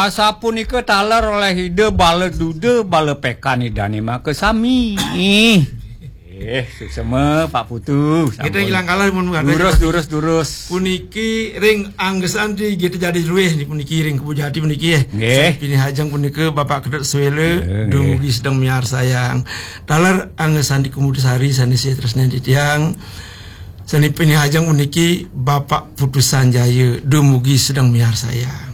biasa punika taler oleh hide bale dude bale pekan idane mah kesami. Sama Pak Putu. Kita hilang kalah mun durus. Puniki ring anggesan di gitu jadi rueh di puniki ring Kebujati puniki ya. Pilih hajang puniki Bapak Kedot Swele dumugi sedang miar sayang. Taler anggesan di Kumudusari sanisi tresna di tiang. Sani pilih hajang puniki Bapak Putu Sanjaya dumugi sedang miar sayang.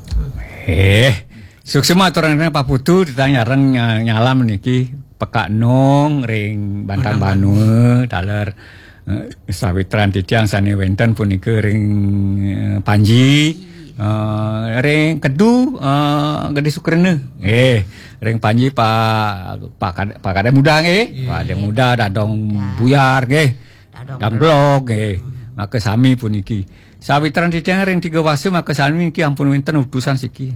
Sukses aturan Pak Putu ditanya nyalam niki Pekak Nong ring Bantan Banu taler sawitran titiang sani wenten punika ring Panji ring Kedu Gede Sukrene ring Panji Pak Kade Muda Pak Kade Muda Dadong Buyar Damblok maka sami puniki sawitran titiang ring 3 wase maka sami iki ampun wenten utusan siki.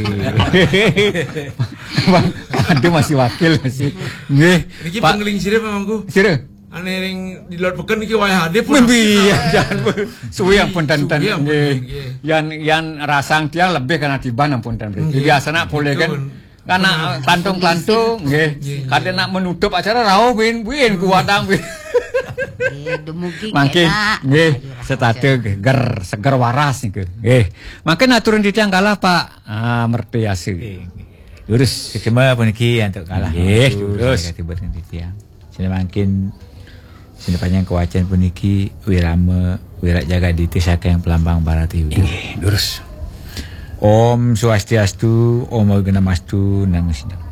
Aduh masih wakil masih. Nggih. Niki penggeling sirih Mangku. Sirih. Ane ring di luar pekan niki wae hade pun. Jangan suwi ampun danten. Yan rasang tiang lebih karena tiban ampun dan mriki. Biasana boleh kan. Karena klantung-klantung nggih. Kade nak menutup acara rawuh win kuwadang win. Makin nggih setate ger seger waras niku nggih makin aturun titiang kalah Pak mertiase lurus cuma puniki untuk kalah nggih lurus tiba titiang sini makin sini panjang kewacan puniki wirama wirak jaga diti sakeng pelambang baratiwi nggih lurus Om Swastiastu Om Organamastu nang sidang